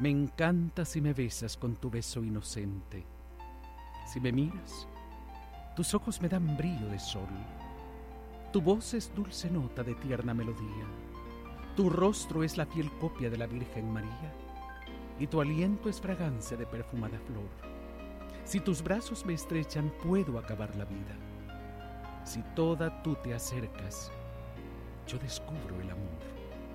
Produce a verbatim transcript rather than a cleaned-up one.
Me encanta si me besas con tu beso inocente. Si me miras, tus ojos me dan brillo de sol. Tu voz es dulce nota de tierna melodía. Tu rostro es la fiel copia de la Virgen María. Y tu aliento es fragancia de perfumada flor. Si tus brazos me estrechan, puedo acabar la vida. Si toda tú te acercas, yo descubro el amor.